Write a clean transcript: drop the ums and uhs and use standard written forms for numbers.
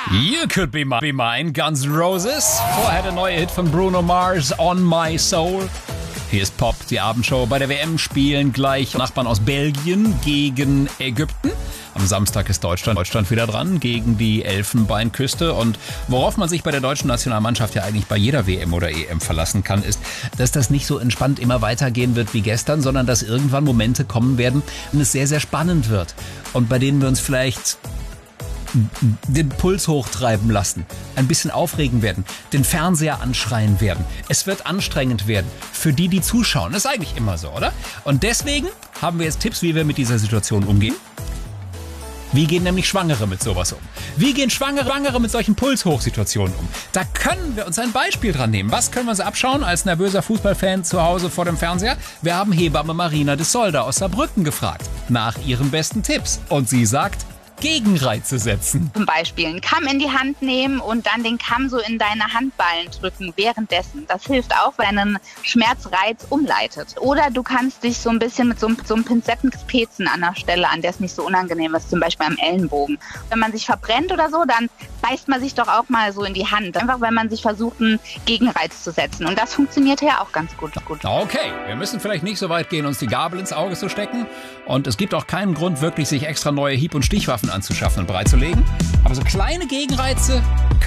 You Could Be Mine, Guns N' Roses. Vorher der neue Hit von Bruno Mars, On My Soul. Hier ist Pop, die Abendshow. Bei der WM spielen gleich Nachbarn aus Belgien gegen Ägypten. Am Samstag ist Deutschland wieder dran gegen die Elfenbeinküste. Und worauf man sich bei der deutschen Nationalmannschaft ja eigentlich bei jeder WM oder EM verlassen kann, ist, dass das nicht so entspannt immer weitergehen wird wie gestern, sondern dass irgendwann Momente kommen werden, wenn es sehr, sehr spannend wird. Und bei denen wir uns vielleicht den Puls hochtreiben lassen, ein bisschen aufregen werden, den Fernseher anschreien werden. Es wird anstrengend werden für die, die zuschauen. Das ist eigentlich immer so, oder? Und deswegen haben wir jetzt Tipps, wie wir mit dieser Situation umgehen. Wie gehen nämlich Schwangere mit sowas um? Wie gehen Schwangere mit solchen Pulshochsituationen um? Da können wir uns ein Beispiel dran nehmen. Was können wir uns abschauen als nervöser Fußballfan zu Hause vor dem Fernseher? Wir haben Hebamme Marina de Solda aus Saarbrücken gefragt nach ihren besten Tipps. Und sie sagt, Gegenreize setzen. Zum Beispiel einen Kamm in die Hand nehmen und dann den Kamm so in deine Handballen drücken währenddessen. Das hilft auch, weil einen Schmerzreiz umleitet. Oder du kannst dich so ein bisschen mit so einem Pinzetten pezen an der Stelle, an der es nicht so unangenehm ist, zum Beispiel am Ellenbogen. Wenn man sich verbrennt oder so, dann beißt man sich doch auch mal so in die Hand. Einfach, wenn man sich versucht, einen Gegenreiz zu setzen. Und das funktioniert ja auch ganz gut. Okay, wir müssen vielleicht nicht so weit gehen, uns die Gabel ins Auge zu stecken. Und es gibt auch keinen Grund, wirklich sich extra neue Hieb- und Stichwaffen anzuschaffen und bereitzulegen. Aber so kleine Gegenreize